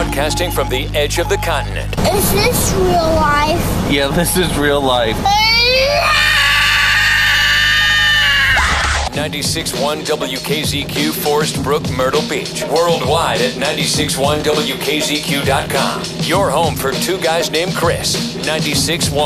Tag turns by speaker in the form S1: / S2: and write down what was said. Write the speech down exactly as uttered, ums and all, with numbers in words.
S1: Broadcasting from the edge of the continent.
S2: Is this real life?
S3: Yeah, this is real life.
S1: ninety-six point one W K Z Q, Forest Brook, Myrtle Beach. Worldwide at ninety-six point one W K Z Q dot com. Your home for two guys named Chris. ninety-six point one